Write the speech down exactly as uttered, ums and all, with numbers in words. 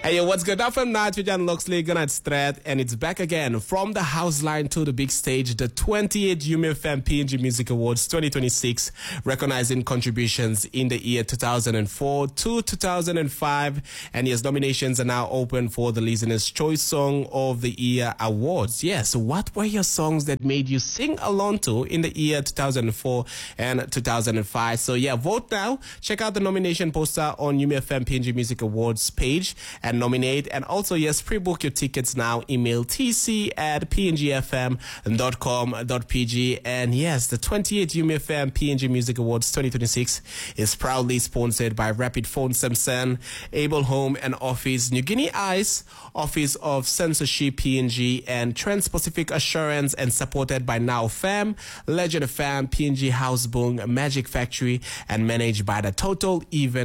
Hey, yo, what's good? I'm from Night with Jan Loxley, Gunnar Strat, and it's back again from the house line to the big stage, the twenty-eighth U M F M P N G Music Awards twenty twenty-six, recognizing contributions in the year two thousand four to two thousand five, and yes, nominations are now open for the Listener's Choice Song of the Year Awards. Yes, what were your songs that made you sing along to in the year two thousand four and two thousand five? So yeah, vote now. Check out the nomination poster on U M F M P N G Music Awards page and nominate. And also, yes, pre-book your tickets now. Email tc at p n g f m dot com dot p g. And yes, the twenty-eighth U M F M P N G Music Awards twenty twenty-six is proudly sponsored by Rapid Phone Samsung, Able Home and Office, New Guinea Ice, Office of Censorship P N G, and Trans-Pacific Assurance, and supported by Now Fam, Legend Fam, P N G House Boom, Magic Factory, and managed by the Total Event